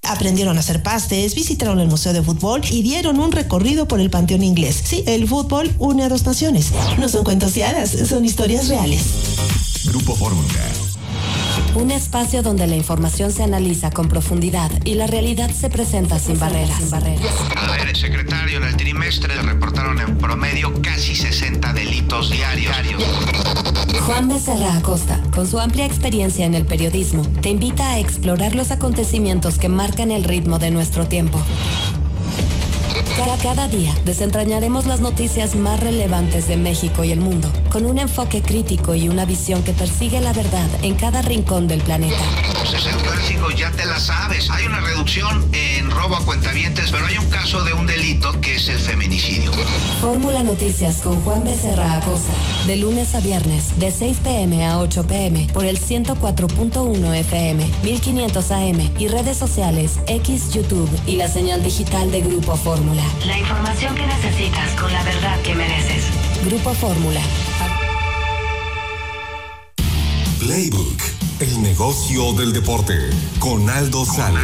Aprendieron a hacer pastes, visitaron el Museo de Fútbol y dieron un recorrido por el Panteón Inglés. Sí, el fútbol une a dos naciones. No son cuentos de hadas, son historias reales. Grupo Fórmula. Un espacio donde la información se analiza con profundidad y la realidad se presenta sin barreras. A ver, secretario, en el trimestre reportaron en promedio casi 60 delitos diarios. Juan Becerra Acosta, con su amplia experiencia en el periodismo, te invita a explorar los acontecimientos que marcan el ritmo de nuestro tiempo. Cada día desentrañaremos las noticias más relevantes de México y el mundo, con un enfoque crítico y una visión que persigue la verdad en cada rincón del planeta. Entonces el clásico ya te la sabes. Hay una reducción en robo a cuentavientes, pero hay un caso de un delito que es el feminicidio. Fórmula Noticias con Juan Becerra Acosta, de lunes a viernes, de 6 p.m. a 8 p.m. por el 104.1 FM, 1500 AM y redes sociales X, YouTube y la señal digital de Grupo Fórmula. La información que necesitas con la verdad que mereces. Grupo Fórmula. Playbook, el negocio del deporte, con Aldo Sales.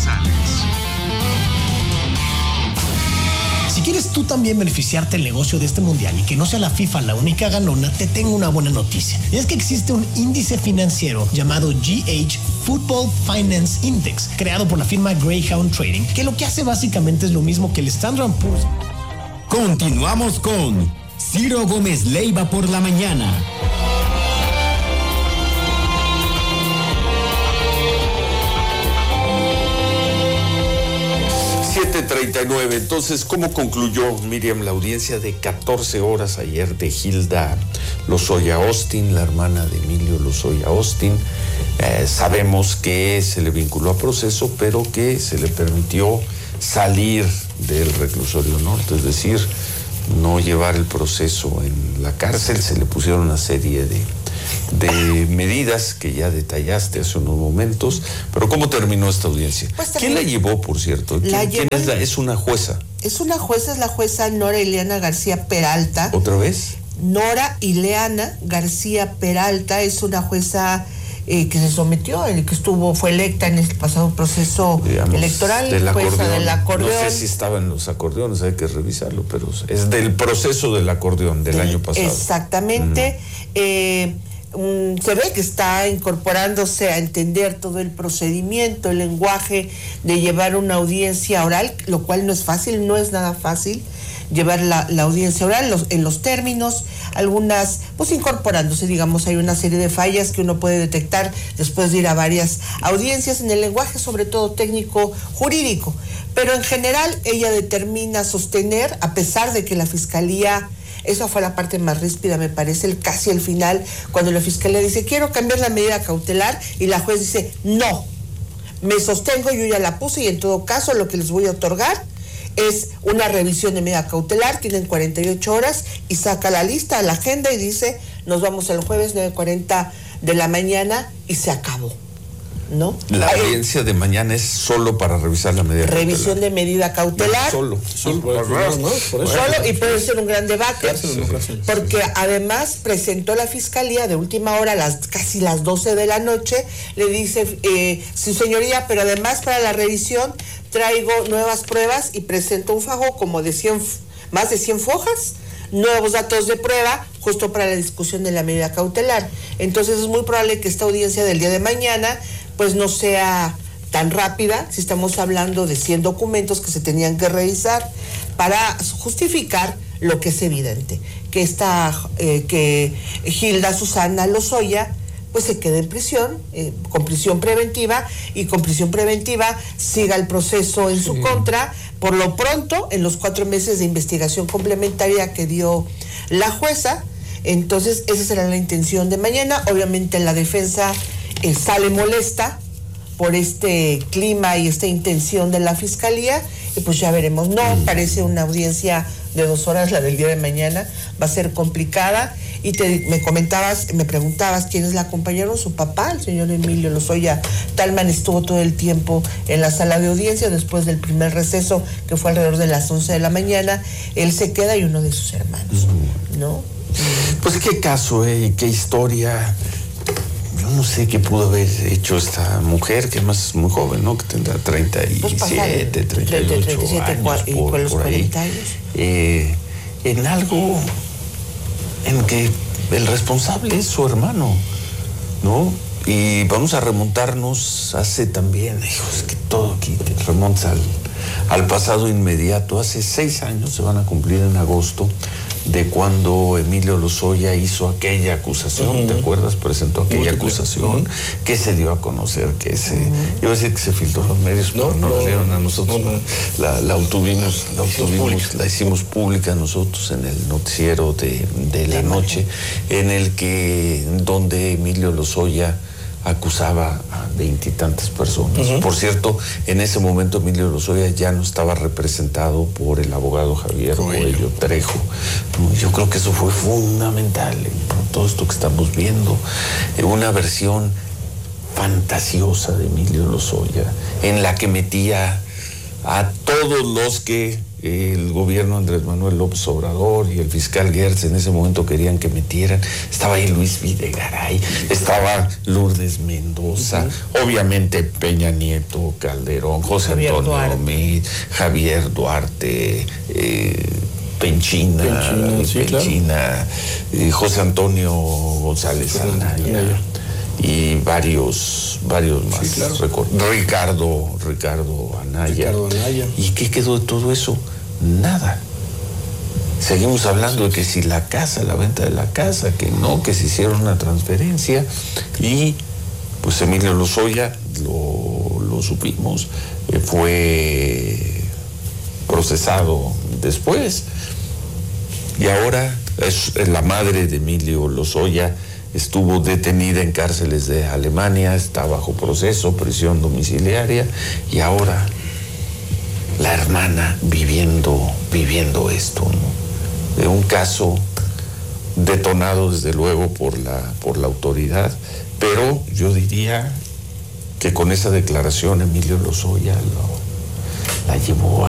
Si quieres tú también beneficiarte del negocio de este mundial y que no sea la FIFA la única ganona, te tengo una buena noticia. Y es que existe un índice financiero llamado GH Football Finance Index, creado por la firma Greyhound Trading, que lo que hace básicamente es lo mismo que el Standard & Poor's. Continuamos con Ciro Gómez Leiva por la mañana. 7:39. Entonces, ¿cómo concluyó, Miriam, la audiencia de 14 horas ayer de Hilda Lozoya Austin, la hermana de Emilio Lozoya Austin? Sabemos que se le vinculó a proceso, pero que se le permitió salir del reclusorio norte, es decir, no llevar el proceso en la cárcel. Se le pusieron una serie de medidas que ya detallaste hace unos momentos, pero ¿cómo terminó esta audiencia? Pues ¿Quién la llevó, por cierto? ¿Quién es es una jueza? Es una jueza, es la jueza Nora Ileana García Peralta. ¿Otra vez? Nora Ileana García Peralta es una jueza que se sometió, fue electa en el pasado proceso electoral, jueza del acordeón. No sé si estaba en los acordeones, hay que revisarlo, pero es del proceso del acordeón del año pasado. Exactamente. Se ve que está incorporándose a entender todo el procedimiento, el lenguaje de llevar una audiencia oral, lo cual no es fácil, no es nada fácil llevar la audiencia oral en los términos, algunas, pues incorporándose, digamos, hay una serie de fallas que uno puede detectar después de ir a varias audiencias en el lenguaje, sobre todo técnico jurídico, pero en general ella determina sostener, a pesar de que la fiscalía, esa fue la parte más ríspida, me parece, casi el final, cuando la fiscalía dice, quiero cambiar la medida cautelar, y la juez dice, no, me sostengo, yo ya la puse, y en todo caso lo que les voy a otorgar es una revisión de medida cautelar, tienen 48 horas, y saca la lista, la agenda, y dice, nos vamos el jueves 9:40 de la mañana, y se acabó, ¿no? La audiencia de mañana es solo para revisar la medida cautelar. Revisión de medida cautelar. Solo, y puede ser un gran debate, porque además presentó la fiscalía de última hora, casi las 12 de la noche, le dice, su señoría, pero además para la revisión traigo nuevas pruebas, y presentó un fajo como de más de 100 fojas, nuevos datos de prueba, justo para la discusión de la medida cautelar. Entonces es muy probable que esta audiencia del día de mañana pues no sea tan rápida, si estamos hablando de 100 documentos que se tenían que revisar para justificar lo que es evidente, que Hilda Susana Lozoya pues se quede en prisión, con prisión preventiva, y con prisión preventiva siga el proceso en su contra, por lo pronto, en los 4 meses de investigación complementaria que dio la jueza. Entonces, esa será la intención de mañana. Obviamente la defensa sale molesta por este clima y esta intención de la fiscalía, y pues ya veremos. No parece una audiencia de 2 horas la del día de mañana, va a ser complicada. Y me preguntabas quiénes la acompañaron. Su papá, el señor Emilio Lozoya Talman, estuvo todo el tiempo en la sala de audiencia después del primer receso, que fue alrededor de las 11 de la mañana. Él se queda, y uno de sus hermanos, ¿no? Pues qué caso, qué historia. yo no sé qué pudo haber hecho esta mujer, que además es muy joven, ¿no? Que tendrá 37, 38 años, por ahí. En algo en que el responsable es su hermano, ¿no? Y vamos a remontarnos hace también, es que todo aquí te remonta al pasado inmediato. Hace 6 años, se van a cumplir en agosto, de cuando Emilio Lozoya hizo aquella acusación, ¿te acuerdas? Presentó aquella acusación que se dio a conocer, que se, iba a decir que se filtró en los medios, pero no la dieron a nosotros. La obtuvimos, la hicimos pública nosotros en el noticiero de la noche, en el que, donde Emilio Lozoya acusaba a 20 y tantas personas. Por cierto, en ese momento Emilio Lozoya ya no estaba representado por el abogado Javier Coello Trejo. Yo creo que eso fue fundamental en todo esto que estamos viendo, una versión fantasiosa de Emilio Lozoya, en la que metía a todos los que el gobierno Andrés Manuel López Obrador y el fiscal Gertz en ese momento querían que metieran. Estaba ahí Luis Videgaray, estaba Lourdes Mendoza, obviamente Peña Nieto, Calderón, José Antonio Meade, Javier Duarte, Penchina, José Antonio González Anaya y varios más. Sí, claro. Ricardo Anaya. ¿Y qué quedó de todo eso? Nada. Seguimos hablando de que si la casa, la venta de la casa, que no, que se hicieron una transferencia, y pues Emilio Lozoya, lo supimos, fue procesado después, y ahora es la madre de Emilio Lozoya. Estuvo detenida en cárceles de Alemania, está bajo proceso, prisión domiciliaria, y ahora la hermana viviendo esto, ¿no? De un caso detonado desde luego por la autoridad, pero yo diría que con esa declaración Emilio Lozoya la llevó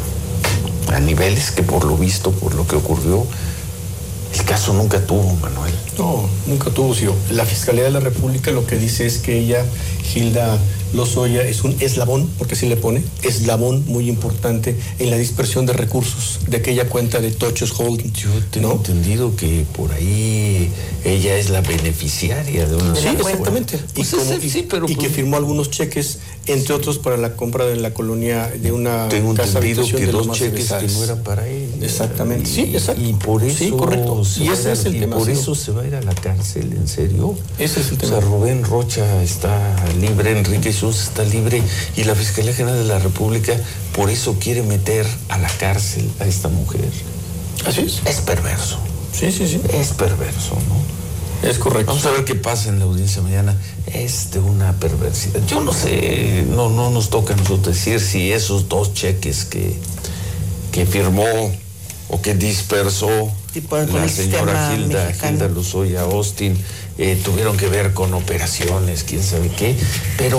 a niveles que por lo visto, por lo que ocurrió, el caso nunca tuvo, Manuel. No, nunca tuvo, sí. La Fiscalía de la República lo que dice es que ella, Hilda Lozoya, es un eslabón, porque así le pone, eslabón muy importante en la dispersión de recursos de aquella cuenta de Tochos Holding. Yo tengo entendido que por ahí ella es la beneficiaria de una... Sí, exactamente. Y que firmó algunos cheques, entre otros para la compra de la colonia de una tengo casa entendido que 2 cheques que no eran para él. Exactamente, sí, exacto. Y por eso... Sí, correcto. Y ese es el tema. Por eso se va a ir a la cárcel, ¿en serio? Ese es el tema. O sea, Rubén Rocha está libre, Enrique Jesús está libre, y la Fiscalía General de la República por eso quiere meter a la cárcel a esta mujer. Así es. Es perverso. Sí. Es perverso, ¿no? Es correcto. Vamos a ver qué pasa en la audiencia mañana. Es de una perversidad. Yo no sé, no nos toca a nosotros decir si esos 2 cheques que firmó o que dispersó la señora Hilda Lozoya Austin tuvieron que ver con operaciones, quién sabe qué, pero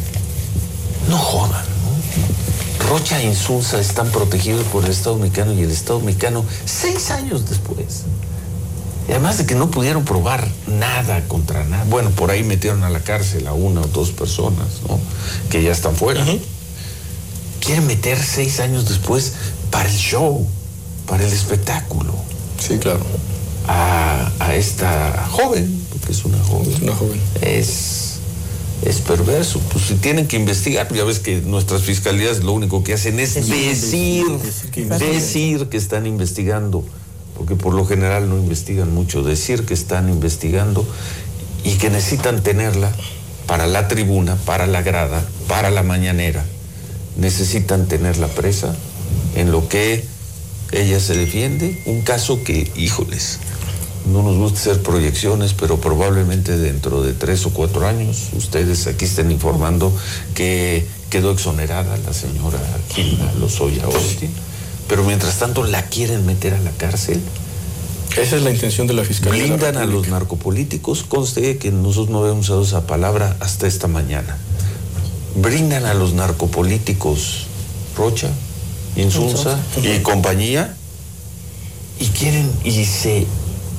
no jodan, ¿no? Rocha e Insulza están protegidos por el Estado mexicano, y el Estado mexicano 6 años después, y además de que no pudieron probar nada contra nada, bueno, por ahí metieron a la cárcel a 1 o 2 personas, ¿no?, que ya están fuera. Quieren meter 6 años después para el show, para el espectáculo. Sí, claro. A esta joven, porque es una joven. Es una joven. Es perverso. Pues si tienen que investigar, ya ves que nuestras fiscalías lo único que hacen es decir que están investigando, porque por lo general no investigan mucho. Decir que están investigando y que necesitan tenerla para la tribuna, para la grada, para la mañanera. Necesitan tenerla presa en lo que ella se defiende, un caso que, híjoles, no nos gusta hacer proyecciones, pero probablemente dentro de 3 o 4 años ustedes aquí estén informando que quedó exonerada la señora Hilda Lozoya Austin, pero mientras tanto la quieren meter a la cárcel. Esa es la intención de la Fiscalía. Blindan a los narcopolíticos. Conste que nosotros no habíamos usado esa palabra hasta esta mañana. Brindan a los narcopolíticos Rocha, Insulza y compañía, y quieren y se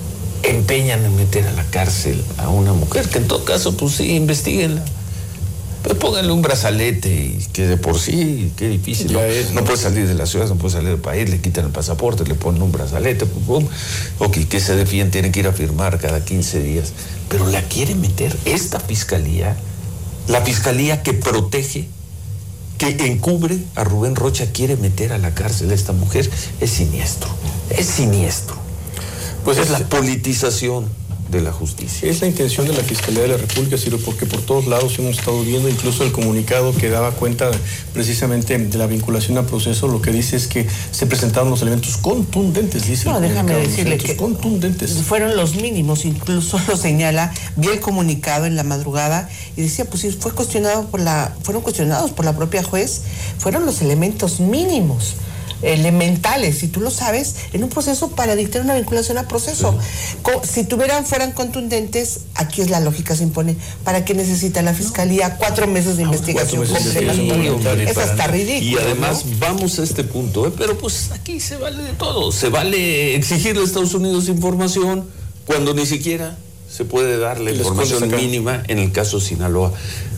empeñan en meter a la cárcel a una mujer, que en todo caso, pues sí, investíguenla. Pues pónganle un brazalete, y que de por sí, qué difícil. No puede salir de la ciudad, no puede salir del país, le quitan el pasaporte, le ponen un brazalete, pum, pum. Ok, que se defienden, tienen que ir a firmar cada 15 días. Pero la quiere meter esta fiscalía, la fiscalía que protege, que encubre a Rubén Rocha, quiere meter a la cárcel a esta mujer. Es siniestro, es siniestro. Pues es la politización de la justicia. Es la intención de la Fiscalía de la República, Ciro, porque por todos lados hemos estado viendo, incluso el comunicado que daba cuenta precisamente de la vinculación al proceso, lo que dice es que se presentaron los elementos contundentes, dice. No, déjame decirle que contundentes. Fueron los mínimos, incluso lo señala, vi el comunicado en la madrugada y decía, pues sí, fueron cuestionados por la propia juez, fueron los elementos mínimos, elementales, si tú lo sabes, en un proceso para dictar una vinculación a proceso. Si fueran contundentes, aquí es la lógica, se impone. ¿Para qué necesita la fiscalía 4 meses de investigación? Es hasta ridículo. Y además, ¿no? Vamos a este punto, pero pues aquí se vale de todo. Se vale exigirle a Estados Unidos información cuando ni siquiera se puede dar la información mínima en el caso Sinaloa.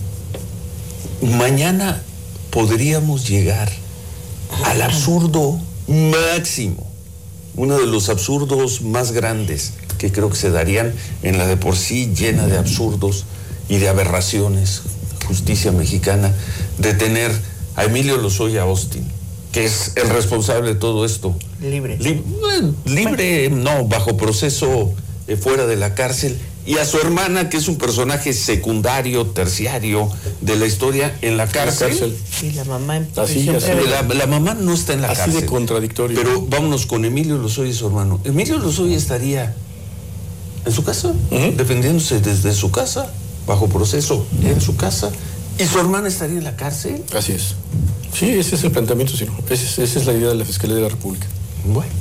Mañana podríamos llegar al absurdo máximo, uno de los absurdos más grandes que creo que se darían en la de por sí llena de absurdos y de aberraciones, justicia mexicana, de tener a Emilio Lozoya Austin, que es el responsable de todo esto. Libre, no, bajo proceso, fuera de la cárcel, y a su hermana, que es un personaje secundario, terciario de la historia, en la cárcel. Y la mamá en prisión. La mamá no está en la cárcel. Así de contradictorio. Pero vámonos con Emilio Lozoya y su hermano. Emilio Lozoya estaría en su casa, defendiéndose desde su casa, bajo proceso en su casa, y su hermana estaría en la cárcel. Así es. Sí, ese es el planteamiento, Ciro. Esa es la idea de la Fiscalía de la República. Bueno,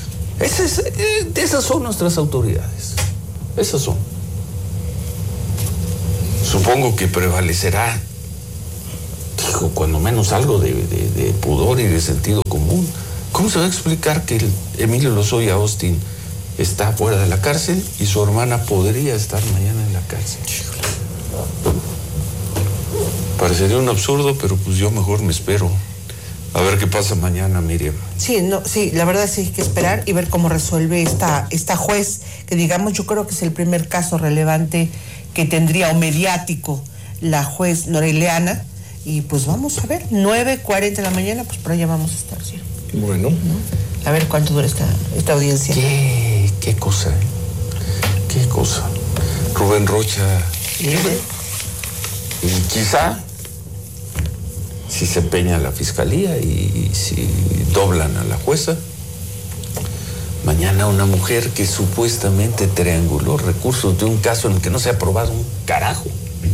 esas son nuestras autoridades. Esas son. Supongo que prevalecerá, cuando menos algo de pudor y de sentido común. ¿Cómo se va a explicar que Emilio Lozoya Austin está fuera de la cárcel y su hermana podría estar mañana en la cárcel? Parecería un absurdo, pero pues yo mejor me espero a ver qué pasa mañana, Miriam. Sí, la verdad sí hay que esperar y ver cómo resuelve esta juez, que digamos yo creo que es el primer caso relevante que tendría, o mediático, la juez Noreliana, y pues vamos a ver, 9:40 de la mañana, pues por allá vamos a estar, ¿sí? Bueno. ¿No? A ver cuánto dura esta audiencia. Qué cosa, qué cosa. Rubén Rocha. ¿Libre? Y quizá, si se empeña la fiscalía y si doblan a la jueza, mañana una mujer que supuestamente trianguló recursos de un caso en el que no se ha aprobado un carajo,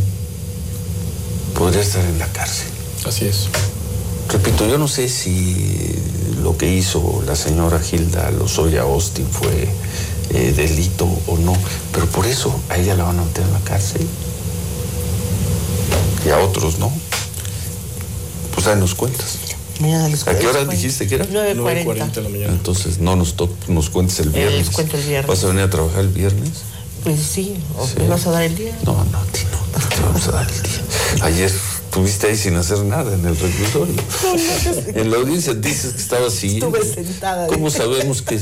podría estar en la cárcel. Así es. Repito, yo no sé si lo que hizo la señora Hilda Lozoya Austin fue delito o no, pero por eso a ella la van a meter en la cárcel y a otros no. Pues ahí nos cuentas. ¿A qué hora dijiste que era? 9:40 de la mañana. Entonces no nos cuentes el viernes. Les cuento el viernes. ¿Vas a venir a trabajar el viernes? Pues sí, ¿o me vas a dar el día? No te vamos a dar el día. Ayer estuviste ahí sin hacer nada en el reclusorio. En la audiencia dices que estabas siguiendo. Estuve sentada. ¿Cómo sabemos que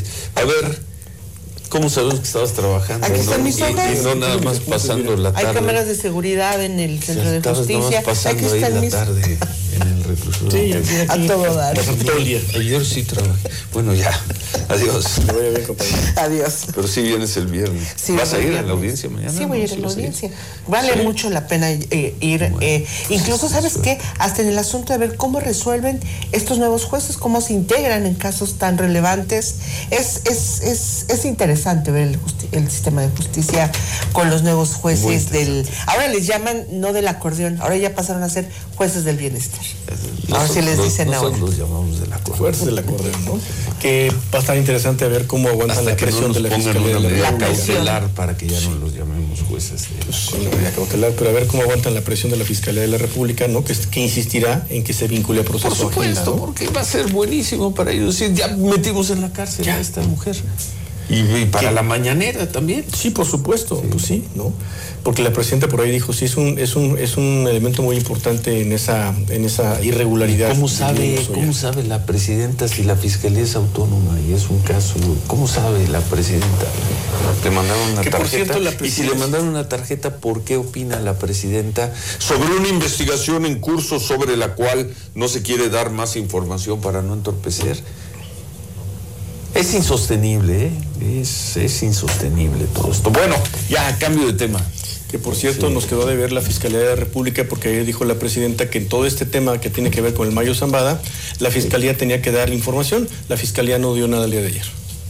estabas trabajando? Aquí están mis hojas. Y no nada más pasando la tarde. Hay cámaras de seguridad en el centro de justicia. Pasando ahí la tarde en el reclusorio. Sí, a todo dar. Ayer sí trabajé. Bueno, ya. Adiós. Me voy a ver, compañero. Adiós. Pero sí vienes el viernes. Sí, ¿Vas a ir a la audiencia mañana? Sí, voy a ir a la audiencia. Vale mucho la pena ir. Bueno, incluso, ¿sabes qué? Hasta en el asunto de ver cómo resuelven estos nuevos jueces, cómo se integran en casos tan relevantes. Es interesante ver el sistema de justicia con los nuevos jueces ahora les llaman no del acordeón, ahora ya pasaron a ser jueces del bienestar. Ahora sí les dicen ahora. Nosotros los llamamos del acordeón. Fuerzas del acordeón, ¿no? Que va a estar interesante a ver cómo aguantan la presión de la Fiscalía. La cautelar para que ya no los llamemos jueces. Con la medida cautelar, pero a ver cómo aguantan la presión de la Fiscalía de la República, ¿no? Que insistirá en que se vincule a proceso. Por supuesto, ¿no? Porque va a ser buenísimo para ellos decir, ya metimos en la cárcel a esta mujer. Y para la mañanera también. Sí, por supuesto, sí. Pues sí, ¿no? Porque la presidenta por ahí dijo, sí, es un elemento muy importante en esa irregularidad. ¿Cómo sabe la presidenta si la fiscalía es autónoma y es un caso? ¿Cómo sabe la presidenta? ¿Le mandaron una tarjeta? Y si le mandaron una tarjeta, ¿por qué opina la presidenta sobre una investigación en curso sobre la cual no se quiere dar más información para no entorpecer? Es insostenible, es insostenible todo esto. Bueno, ya, cambio de tema. Que por cierto, nos quedó de ver la Fiscalía de la República, porque ayer dijo la presidenta que en todo este tema que tiene que ver con el Mayo Zambada, la Fiscalía tenía que dar información. La Fiscalía no dio nada el día de ayer.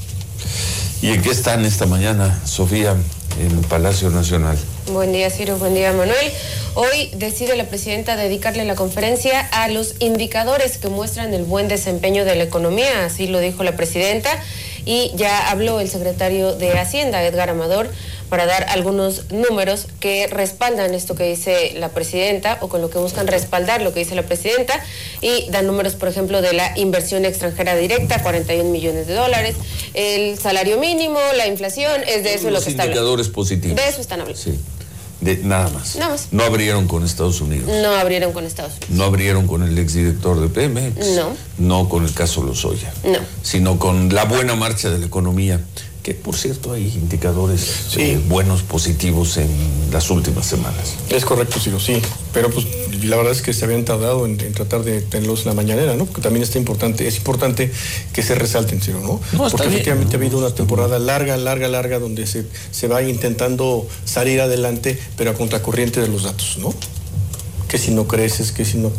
¿Y en qué están esta mañana, Sofía, en Palacio Nacional? Buen día, Ciro. Buen día, Manuel. Hoy decide la presidenta dedicarle la conferencia a los indicadores que muestran el buen desempeño de la economía, así lo dijo la presidenta, y ya habló el secretario de Hacienda, Edgar Amador, para dar algunos números que respaldan esto que dice la presidenta, o con lo que buscan respaldar lo que dice la presidenta, y dan números, por ejemplo, de la inversión extranjera directa, 41 millones de dólares, el salario mínimo, la inflación, es de eso lo que está hablando. Indicadores positivos. De eso están hablando. Sí. Nada más. Nada más. No abrieron con Estados Unidos. No abrieron con Estados Unidos. No abrieron con el exdirector de Pemex. No. No con el caso Lozoya. No. Sino con la buena marcha de la economía, que por cierto hay indicadores buenos, positivos en las últimas semanas. Es correcto, sí. Pero pues la verdad es que se habían tardado en tratar de tenerlos en la mañanera, ¿no? Porque también es importante que se resalten, Ciro, ¿no? Porque efectivamente ha habido una temporada larga, donde se va intentando salir adelante, pero a contracorriente de los datos, ¿no? Que si no creces, que si no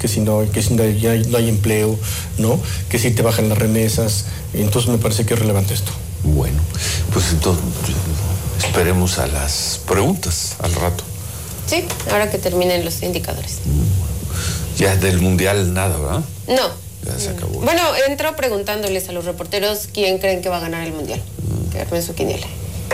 hay empleo, ¿no? Que si te bajan las remesas. Entonces me parece que es relevante esto. Bueno, pues entonces esperemos a las preguntas al rato. Sí, ahora que terminen los indicadores. Ya del Mundial nada, ¿verdad? No. Ya se acabó. Bueno, entró preguntándoles a los reporteros quién creen que va a ganar el Mundial. Que armen su quiniela.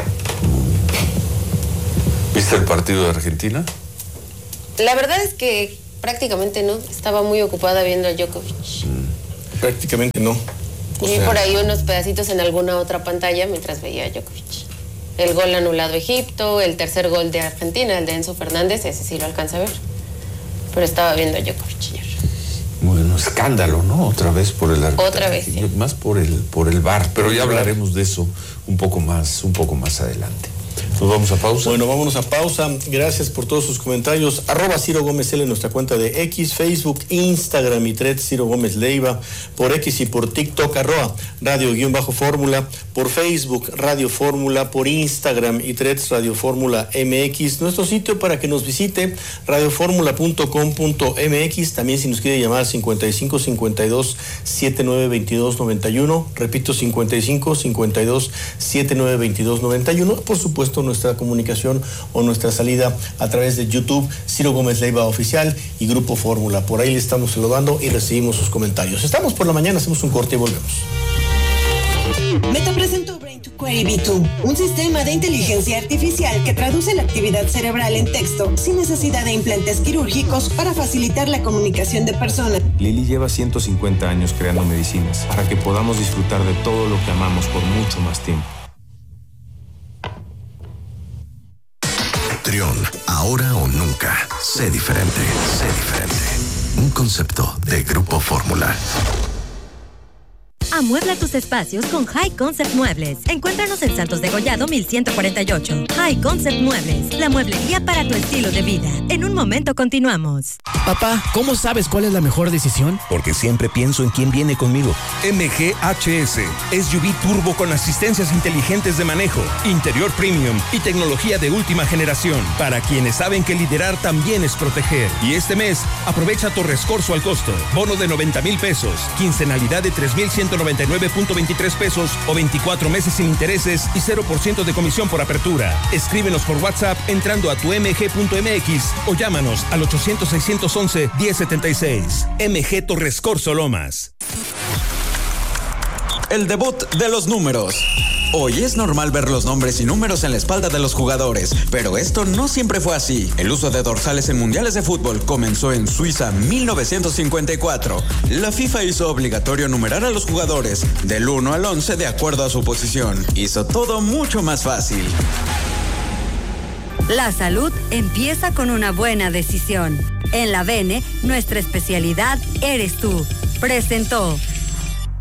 ¿Viste el partido de Argentina? La verdad es que prácticamente no. Estaba muy ocupada viendo a Djokovic. Prácticamente no. Y por ahí unos pedacitos en alguna otra pantalla mientras veía a Djokovic. El gol anulado a Egipto, el tercer gol de Argentina, el de Enzo Fernández, ese sí lo alcanza a ver. Pero estaba viendo a Djokovic ayer. Bueno, escándalo, ¿no? Otra vez por el arbitraje. Otra vez, sí. Más por el VAR, pero ya hablaremos de eso un poco más adelante. ¿Nos vamos a pausa? Bueno, vámonos a pausa. Gracias por todos sus comentarios. @Ciro Gómez L en nuestra cuenta de X, Facebook, Instagram y Threads Ciro Gómez Leiva. Por X y por TikTok, @Radio_Fórmula. Por Facebook, Radio Fórmula. Por Instagram y Threads Radio Fórmula MX. Nuestro sitio para que nos visite, radioformula.com.mx. También si nos quiere llamar, 55 52 79 22 91. Repito, 55 52 79 22 91. Por supuesto, nuestra comunicación o nuestra salida a través de YouTube, Ciro Gómez Leiva Oficial y Grupo Fórmula. Por ahí le estamos saludando y recibimos sus comentarios. Estamos por la mañana, hacemos un corte y volvemos. Meta presentó Brain to Query V2, un sistema de inteligencia artificial que traduce la actividad cerebral en texto sin necesidad de implantes quirúrgicos para facilitar la comunicación de personas. Lili lleva 150 años creando medicinas para que podamos disfrutar de todo lo que amamos por mucho más tiempo. Trión, ahora o nunca. Sé diferente, sé diferente. Un concepto de Grupo Fórmula. Amuebla tus espacios con High Concept Muebles. Encuéntranos en Santos de Gollado 1148. High Concept Muebles, la mueblería para tu estilo de vida. En un momento continuamos. Papá, ¿cómo sabes cuál es la mejor decisión? Porque siempre pienso en quién viene conmigo. MG HS, SUV turbo con asistencias inteligentes de manejo, interior premium y tecnología de última generación. Para quienes saben que liderar también es proteger. Y este mes, aprovecha Torrescorso al costo. Bono de 90,000 pesos, quincenalidad de 3,199.23 pesos o 24 meses sin intereses y 0% de comisión por apertura. Escríbenos por WhatsApp entrando a tu mg.mx o llámanos al 800-611-1076. MG Torrescorso Lomas. El debut de los números. Hoy es normal ver los nombres y números en la espalda de los jugadores, pero esto no siempre fue así. El uso de dorsales en mundiales de fútbol comenzó en Suiza 1954. La FIFA hizo obligatorio numerar a los jugadores del 1 al 11 de acuerdo a su posición. Hizo todo mucho más fácil. La salud empieza con una buena decisión. En la Bene, nuestra especialidad eres tú. Presentó